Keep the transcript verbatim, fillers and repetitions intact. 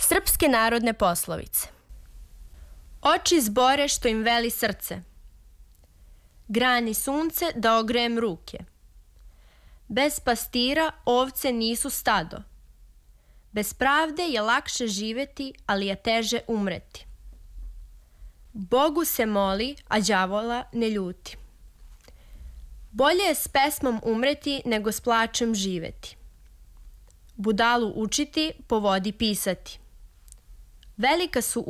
Srpske narodne poslovice. Oči zbore što im veli srce. Grani sunce da ogrejem ruke. Bez pastira ovce nisu stado. Bez pravde je lakše živeti, ali je teže umreti. Bogu se moli, a đavola ne ljuti. Bolje je s pesmom umreti nego s plačem živeti. Budalu učiti, po vodi pisati. Velika su